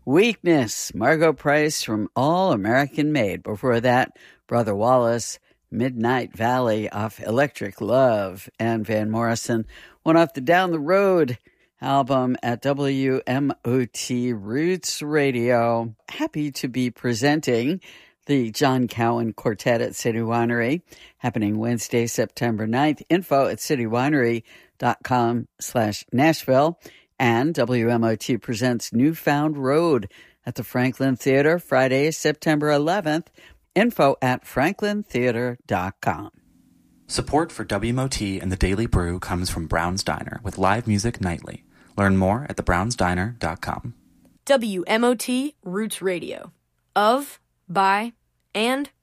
Weakness, Margot Price from All American Made. Before that, Brother Wallace, Midnight Valley off Electric Love. And Van Morrison, one off the Down the Road album at WMOT Roots Radio. Happy to be presenting the John Cowan Quartet at City Winery, happening Wednesday, September 9th. Info at citywinery.com/Nashville. And WMOT presents Newfound Road at the Franklin Theater, Friday, September 11th. Info at franklintheater.com. Support for WMOT and the Daily Brew comes from Brown's Diner with live music nightly. Learn more at thebrownsdiner.com. WMOT Roots Radio. Of, by, and